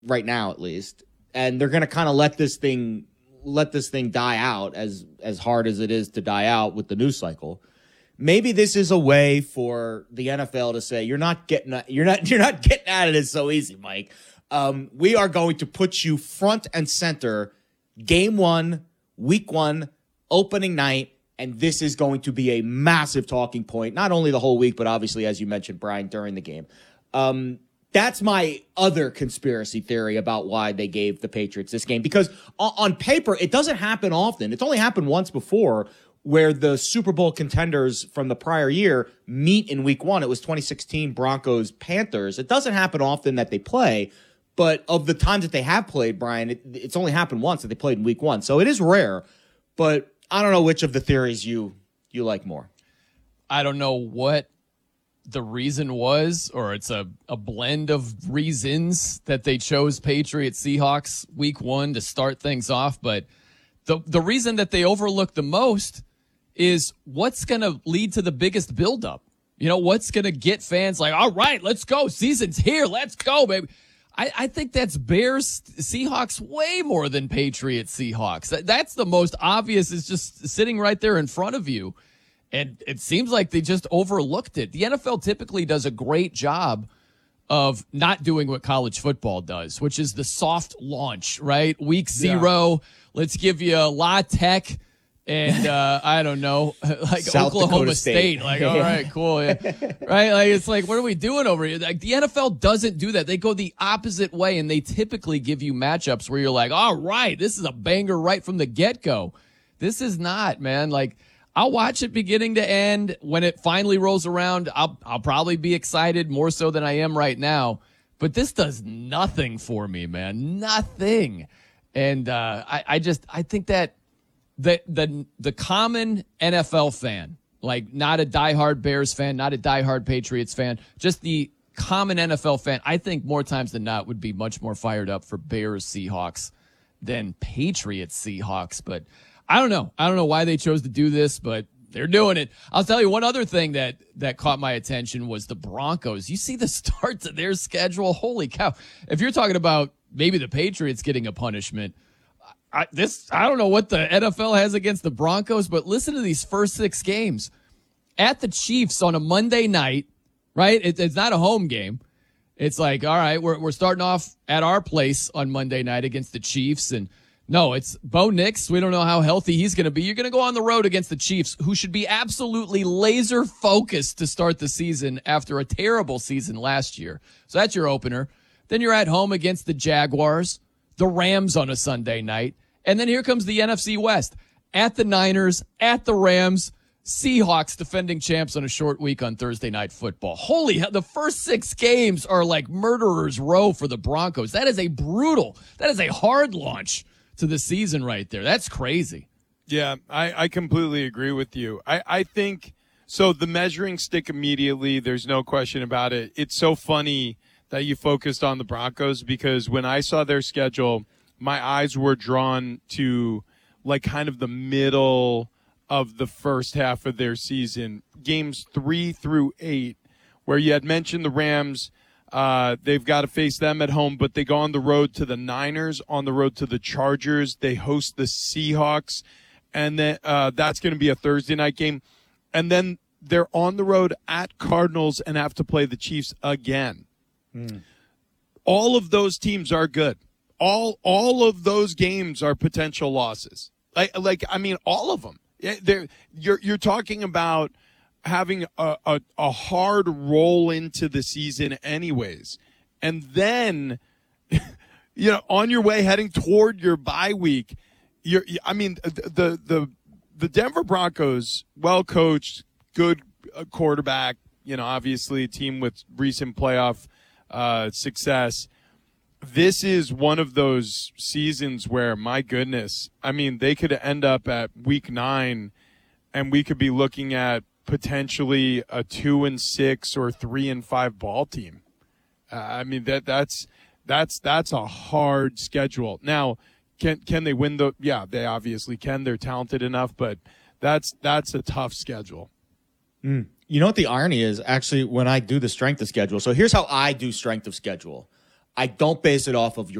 right now, at least, and they're going to kind of let this thing die out as hard as it is to die out with the news cycle. Maybe this is a way for the NFL to say, you're not getting out of it so easy, Mike. We are going to put you front and center game 1, week 1, opening night, and this is going to be a massive talking point, not only the whole week, but obviously, as you mentioned, Brian, during the game. That's my other conspiracy theory about why they gave the Patriots this game, because on paper, it doesn't happen often. It's only happened once before, where the Super Bowl contenders from the prior year meet in week 1. It was 2016 Broncos-Panthers. It doesn't happen often that they play, but of the times that they have played, Brian, it's only happened once that they played in week 1. So it is rare, but I don't know which of the theories you like more. I don't know what the reason was, or it's a blend of reasons that they chose Patriots-Seahawks week 1 to start things off, but the reason that they overlook the most is what's going to lead to the biggest buildup. You know, what's going to get fans like, all right, let's go. Season's here. Let's go, baby. I think that's Bears-Seahawks way more than Patriots-Seahawks. That's the most obvious, is just sitting right there in front of you. And it seems like they just overlooked it. The NFL typically does a great job of not doing what college football does, which is the soft launch, right? Week 0, let's give you La Tech and I don't know, like South Oklahoma Dakota State. Like, all right, cool, yeah. Right? Like, it's like, what are we doing over here? Like, the NFL doesn't do that. They go the opposite way, and they typically give you matchups where you're like, all right, this is a banger right from the get-go. This is not, man. Like, I'll watch it beginning to end. When it finally rolls around, I'll probably be excited more so than I am right now. But this does nothing for me, man. Nothing. And I think that the common NFL fan, like not a diehard Bears fan, not a diehard Patriots fan, just the common NFL fan, I think more times than not would be much more fired up for Bears Seahawks than Patriots Seahawks. But I don't know. I don't know why they chose to do this, but they're doing it. I'll tell you one other thing that caught my attention was the Broncos. You see the start to their schedule? Holy cow. If you're talking about maybe the Patriots getting a punishment, I don't know what the NFL has against the Broncos, but listen to these first 6 games. At the Chiefs on a Monday night, right? It's not a home game. It's like, all right, we're starting off at our place on Monday night against the Chiefs, and no, it's Bo Nix. We don't know how healthy he's going to be. You're going to go on the road against the Chiefs, who should be absolutely laser focused to start the season after a terrible season last year. So that's your opener. Then you're at home against the Jaguars, the Rams on a Sunday night. And then here comes the NFC West at the Niners, at the Rams, Seahawks, defending champs, on a short week on Thursday Night Football. Holy hell, the first 6 games are like murderer's row for the Broncos. That is a hard launch to the season right there. That's crazy. Yeah, I completely agree with you. I think, so the measuring stick immediately, there's no question about it. It's so funny that you focused on the Broncos, because when I saw their schedule, my eyes were drawn to like kind of the middle of the first half of their season, games 3 through 8, where you had mentioned the Rams. They've got to face them at home, but they go on the road to the Niners, on the road to the Chargers. They host the Seahawks, and then that's going to be a Thursday night game. And then they're on the road at Cardinals and have to play the Chiefs again. All of those teams are good. All of those games are potential losses. I mean, all of them. You're talking about having a hard roll into the season anyways. And then, on your way heading toward your bye week, the Denver Broncos, well coached, good quarterback, obviously a team with recent playoff success. This is one of those seasons where, my goodness, I mean, they could end up at week 9 and we could be looking at potentially a 2-6 or 3-5 ball team. I mean, that's a hard schedule. Now, can they win yeah, they obviously can. They're talented enough, but that's a tough schedule. You know what the irony is, actually, when I do the strength of schedule? So here's how I do strength of schedule. I don't base it off of your